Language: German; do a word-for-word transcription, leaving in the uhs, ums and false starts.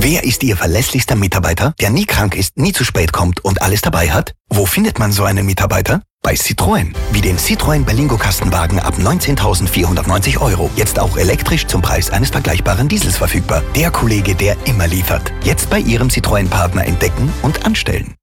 Wer ist Ihr verlässlichster Mitarbeiter, der nie krank ist, nie zu spät kommt und alles dabei hat? Wo findet man so einen Mitarbeiter? Bei Citroën. Wie den Citroën Berlingo Kastenwagen ab neunzehntausendvierhundertneunzig Euro. Jetzt auch elektrisch zum Preis eines vergleichbaren Diesels verfügbar. Der Kollege, der immer liefert. Jetzt bei Ihrem Citroën-Partner entdecken und anstellen.